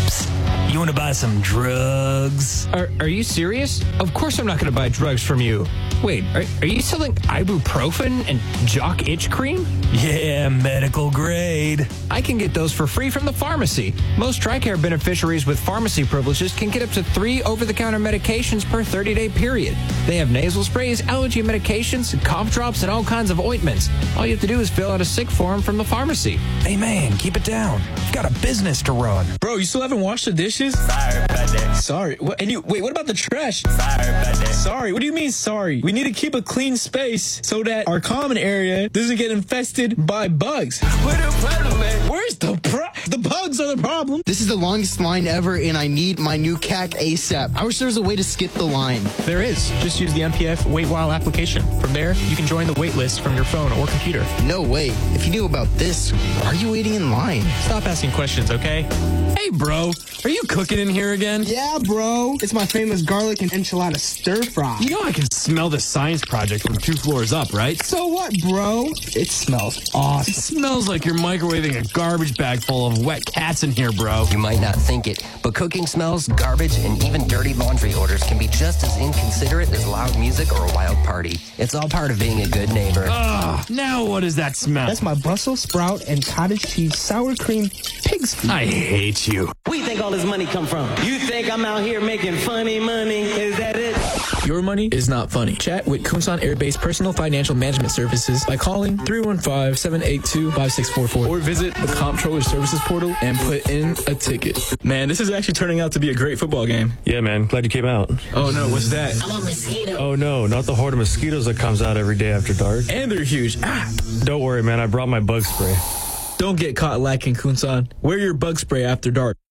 Psst, you want to buy some drugs? Are you serious? Of course I'm not going to buy drugs from you. Wait, are you selling ibuprofen and jock itch cream? Yeah, medical grade. I can get those for free from the pharmacy. Most TRICARE beneficiaries with pharmacy privileges can get up to 3 over-the-counter medications per 30-day period. They have nasal sprays, allergy medications, cough drops, and all kinds of ointments. All you have to do is fill out a sick form from the pharmacy. Hey man, keep it down. I've got a business to run. Bro, you still haven't washed the dishes? Sorry about that. Sorry. What? And wait, what about the trash? Sorry about that. Sorry. What do you mean sorry? We need to keep a clean space so that our common area doesn't get infested by bugs. What the problem, man? Where's the The bugs are the problem. This is the longest line ever, and I need my new CAC ASAP. I wish there was a way to skip the line. There is. Just use the NPF WaitWhile application. From there, you can join the wait list from your phone or computer. No way. If you knew about this, why are you waiting in line? Stop asking questions, okay? Hey, bro. Are you cooking in here again? Yeah, bro. It's my famous garlic and enchilada stir fry. You know I can smell the science project from 2 floors up, right? So what, bro? It smells awesome. It smells like you're microwaving a garbage bag full of wet cats in here, bro. You might not think it, but cooking smells, garbage, and even dirty laundry orders can be just as inconsiderate as loud music or a wild party. It's all part of being a good neighbor. Ugh, now what does that smell? That's my Brussels sprout and cottage cheese sour cream pig's feet. I hate you. Where you think all this money come from? You think I'm out here making funny money? Is that it? Your money is not funny. Chat with Kunsan Air-based Personal Financial Management Services by calling 315-782-5644 or visit the Comptroller Services portal and put in a ticket. Man, this is actually turning out to be a great football game. Yeah, man. Glad you came out. Oh, no. What's that? I'm a mosquito. Oh, no. Not the horde of mosquitoes that comes out every day after dark. And they're huge. Don't worry, man. I brought my bug spray. Don't get caught lacking, Kunsan. Wear your bug spray after dark.